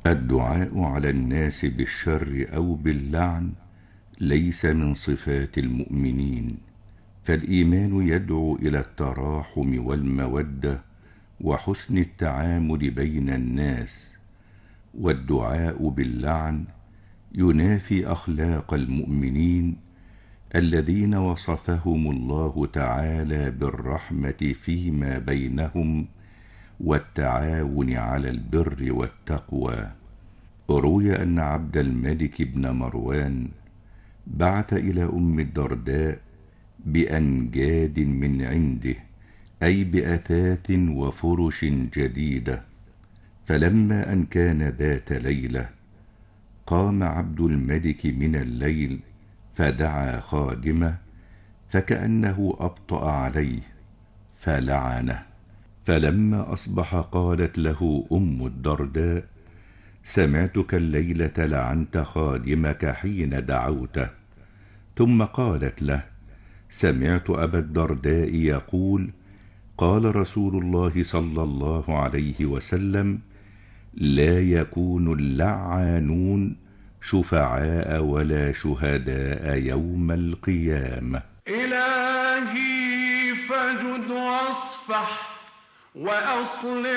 الدعاء على الناس بالشر أو باللعن ليس من صفات المؤمنين، فالإيمان يدعو إلى التراحم والمودة وحسن التعامل بين الناس، والدعاء باللعن ينافي أخلاق المؤمنين الذين وصفهم الله تعالى بالرحمة فيما بينهم والتعاون على البر والتقوى. روي أن عبد الملك بن مروان بعث إلى أم الدرداء بأنجاد من عنده، أي بأثاث وفرش جديدة، فلما أن كان ذات ليلة قام عبد الملك من الليل فدعا خادمه فكأنه أبطأ عليه فلعنه، فلما أصبح قالت له أم الدرداء: سمعتك الليلة لعنت خادمك حين دعوته. ثم قالت له: سمعت أبا الدرداء يقول: قال رسول الله صلى الله عليه وسلم: لا يكون اللعانون شفعاء ولا شهداء يوم القيامة. إلهي فجد واصفح وأصلح